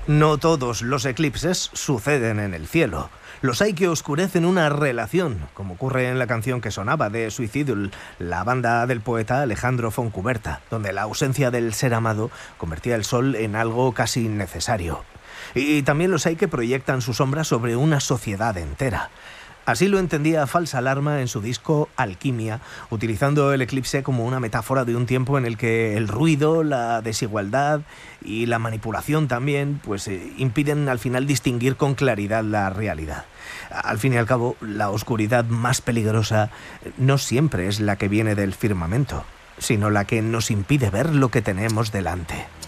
No todos los eclipses suceden en el cielo. Los hay que oscurecen una relación, como ocurre en la canción que sonaba de Suicidal, la banda del poeta Alejandro Fontcuberta, donde la ausencia del ser amado convertía el sol en algo casi innecesario. Y también los hay que proyectan su sombra sobre una sociedad entera. Así lo entendía Falsa Alarma en su disco Alquimia, utilizando el eclipse como una metáfora de un tiempo en el que el ruido, la desigualdad y la manipulación también impiden al final distinguir con claridad la realidad. Al fin y al cabo, la oscuridad más peligrosa no siempre es la que viene del firmamento, sino la que nos impide ver lo que tenemos delante.